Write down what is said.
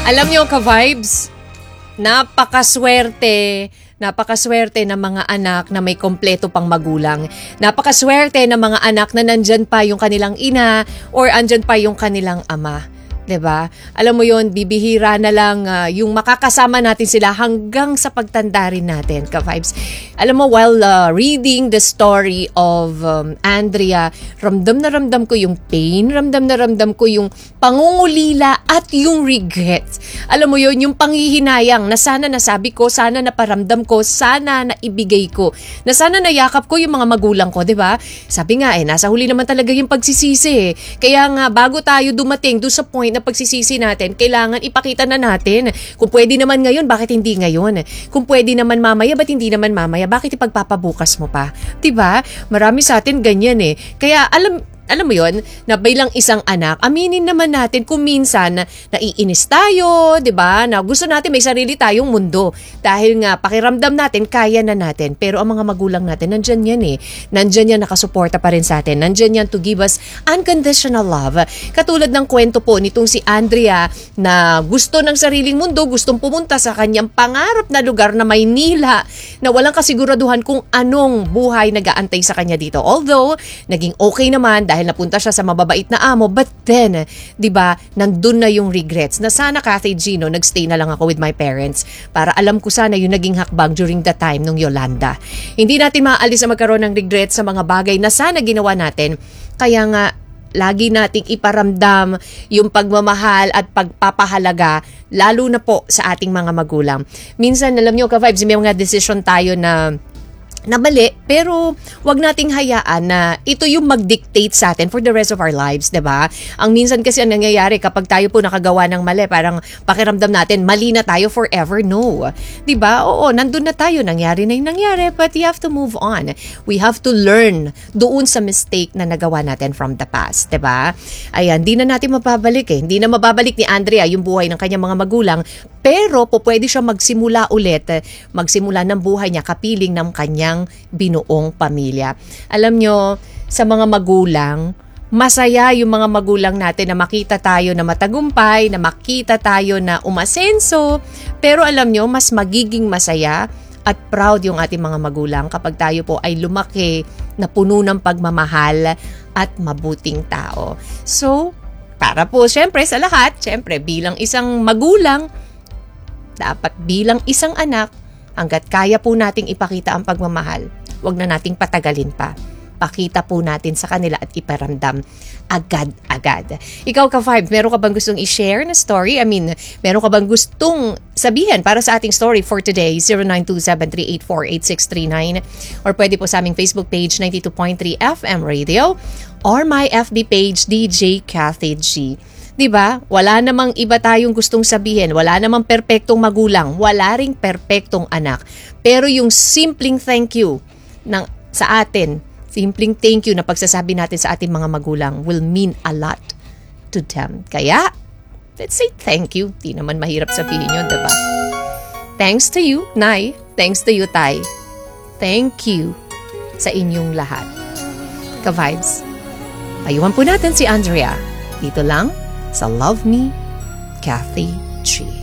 Alam nyo, ka-vibes, napakaswerte ng mga anak na may kompleto pang magulang. Napakaswerte ng mga anak na nandyan pa yung kanilang ina or andyan pa yung kanilang ama. 'Di ba? Alam mo yon, bibihira na lang yung makakasama natin sila hanggang sa pagtanda rin natin, ka-vibes. Alam mo, while reading the story of Andrea, ramdam na ramdam ko yung pain, ramdam na ramdam ko yung pangungulila at yung regrets. Alam mo yon, yung panghihinayang na sana nasabi ko, sana naparamdam ko, sana naibigay ko, na sana nayakap ko yung mga magulang ko, 'di ba? Sabi nga nasa huli naman talaga yung pagsisisi. Kaya nga bago tayo dumating doon sa point na pagsisisi natin, kailangan ipakita na natin. Kung pwede naman ngayon, bakit hindi ngayon? Kung pwede naman mamaya, ba't hindi naman mamaya? Bakit ipagpapabukas mo pa? 'Di ba? Marami sa atin ganyan Kaya alam mo yon, na bilang isang anak, aminin naman natin kung minsan naiinis tayo, 'di ba? Na gusto natin may sarili tayong mundo. Dahil nga pakiramdam natin kaya na natin. Pero ang mga magulang natin nandiyan yan Nandiyan yan, nakasuporta pa rin sa atin. Nandiyan yan to give us unconditional love. Katulad ng kwento po nitong si Andrea na gusto ng sariling mundo, gustong pumunta sa kanyang pangarap na lugar na Maynila, na walang kasiguraduhan kung anong buhay nag-aantay sa kanya dito. Although naging okay naman dahil napunta siya sa mababait na amo, but then, 'di ba, nandun na yung regrets na sana, Kathy Gino, nagstay na lang ako with my parents para alam ko sana yung naging hakbang during the time nung Yolanda. Hindi natin maaalis na magkaroon ng regrets sa mga bagay na sana ginawa natin. Kaya nga, lagi nating iparamdam yung pagmamahal at pagpapahalaga, lalo na po sa ating mga magulang. Minsan, alam nyo, ka-vibes, may mga decision tayo na mali, pero wag nating hayaan na ito yung mag-dictate sa atin for the rest of our lives, 'di ba? Ang minsan kasi ang nangyayari kapag tayo po nakagawa ng mali, parang pakiramdam natin mali na tayo forever. No. 'Di ba? Oo, nandun na tayo, nangyari na yung nangyari, but you have to move on. We have to learn doon sa mistake na nagawa natin from the past, 'di ba? Ayan, hindi na natin mababalik Hindi na mababalik ni Andrea yung buhay ng kanyang mga magulang, pero pwede siya magsimula ng buhay niya kapiling ng kanyang binuong pamilya. Alam nyo, sa mga magulang, masaya yung mga magulang natin na makita tayo na matagumpay, na makita tayo na umasenso, pero alam nyo, mas magiging masaya at proud yung ating mga magulang kapag tayo po ay lumaki na puno ng pagmamahal at mabuting tao. So, para po syempre sa lahat, syempre bilang isang magulang, dapat bilang isang anak, hanggat kaya po nating ipakita ang pagmamahal, wag na nating patagalin pa. Pakita po natin sa kanila at iparamdam agad-agad. Ikaw, ka-Vibe, meron ka bang gustong i-share na story? Meron ka bang gustong sabihin para sa ating story for today? 0927384869 or pwede po sa aming Facebook page 92.3 FM Radio or my FB page DJ Kathy G. 'Di ba? Wala namang iba tayong gustong sabihin, wala namang perpektong magulang, wala ring perpektong anak. Pero yung simpleng thank you sa atin, simpleng thank you na pagsasabi natin sa ating mga magulang will mean a lot to them. Kaya, let's say thank you. Di naman mahirap sabihin yun, 'di ba? Thanks to you, Nay. Thanks to you, Tay. Thank you sa inyong lahat. Ka-Vibes, ayuhan po natin si Andrea. Dito lang sa Love Me, Kathy G.